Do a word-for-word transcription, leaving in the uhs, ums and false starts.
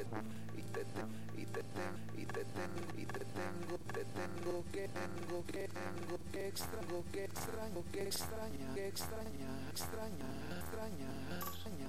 y te te- y te te- y te tengo y te tengo te tengo que tengo que tengo que extraño que extraño que extraña que extraña extraña extraña extraña